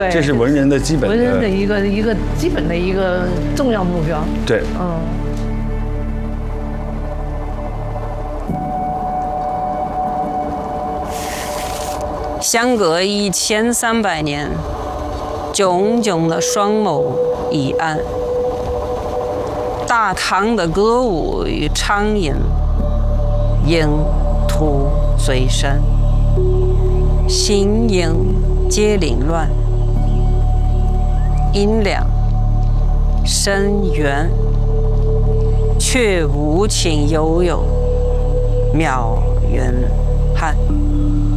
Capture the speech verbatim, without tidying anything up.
这是文人的基本的文人的一个一个基本的一个重要目标。 对， 嗯。 相隔一千三百年，炯炯的双眸已暗。大唐的歌舞与苍蝇，影徒随身，形影皆凌乱。阴凉深远，却无情悠悠，渺远汉。